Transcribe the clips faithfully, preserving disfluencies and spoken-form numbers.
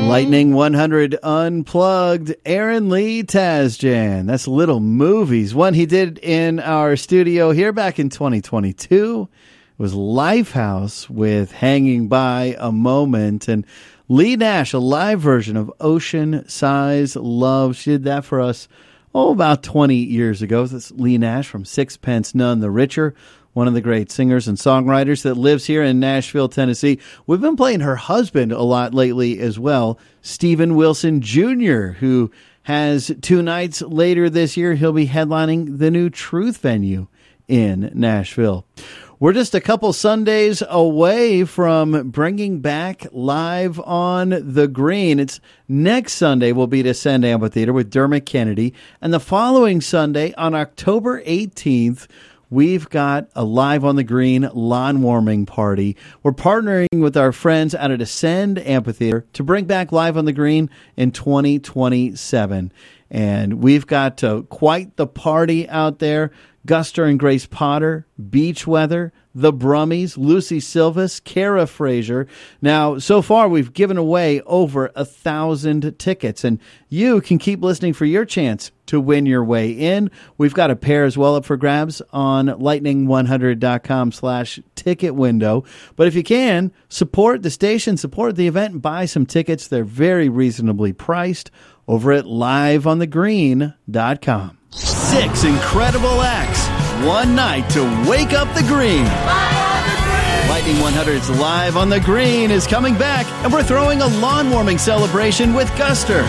Lightning one hundred Unplugged, Aaron Lee Tasjan. That's Little Movies. One he did in our studio here back in twenty twenty-two. It was Lifehouse with Hanging by a Moment. And Lee Nash, a live version of Ocean Size Love. She did that for us, oh, about twenty years ago. That's Lee Nash from Sixpence None the Richer, one of the great singers and songwriters that lives here in Nashville, Tennessee. We've been playing her husband a lot lately as well, Steven Wilson Junior, who has two nights later this year. He'll be headlining the new Truth venue in Nashville. We're just a couple Sundays away from bringing back Live on the Green. It's next Sunday will be to Ascend Amphitheater with Dermot Kennedy. And the following Sunday on October eighteenth, we've got a Live on the Green lawn warming party. We're partnering with our friends out at Ascend Amphitheater to bring back Live on the Green in twenty twenty-seven. And we've got uh, quite the party out there. Guster and Grace Potter, Beach Weather, The Brummies, Lucy Silvas, Kara Frazier. Now, so far, we've given away over a thousand tickets, and you can keep listening for your chance to win your way in. We've got a pair as well up for grabs on lightning one hundred dot com slash ticket window. But if you can, support the station, support the event, and buy some tickets. They're very reasonably priced over at live on the green dot com. Six incredible acts, one night to wake up the green. Lightning one hundred's Live on the Green is coming back, and we're throwing a lawn warming celebration with Guster.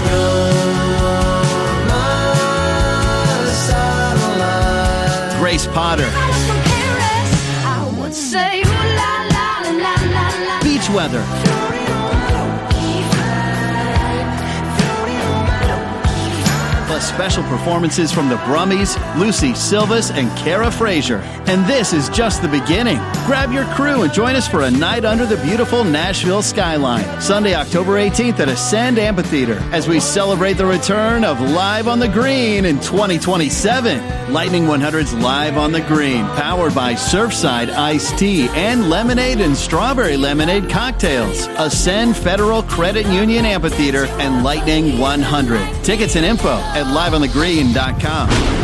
Grace Potter. Beach Weather. Plus special performances from the Brummies, Lucy Silvas, and Kara Frazier. And this is just the beginning. Grab your crew and join us for a night under the beautiful Nashville skyline. Sunday, October eighteenth at Ascend Amphitheater as we celebrate the return of Live on the Green in twenty twenty-seven. Lightning one hundred's Live on the Green, powered by Surfside Iced Tea and Lemonade and Strawberry Lemonade cocktails. Ascend Federal Credit Union Amphitheater and Lightning one hundred. Tickets and info at live on the green dot com.